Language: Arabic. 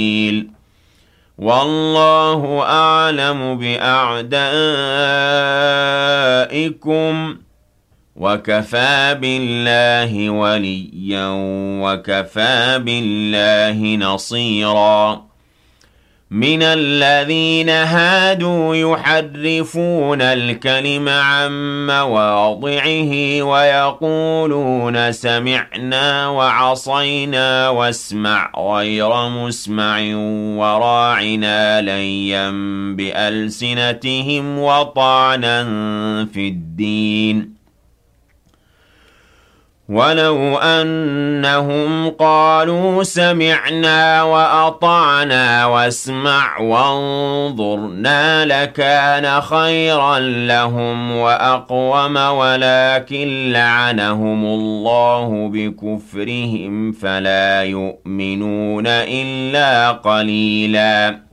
والله أعلم بأعدائكم وكفى بالله وليا وكفى بالله نصيرا من الذين هادوا يحرفون الكلم عن مواضعه ويقولون سمعنا وعصينا واسمع غير مسمع وراعنا ليا بألسنتهم وطعنا في الدين ولو أنهم قالوا سمعنا وأطعنا واسمع وانظرنا لكان خيرا لهم وأقوم ولكن لعنهم الله بكفرهم فلا يؤمنون إلا قليلاً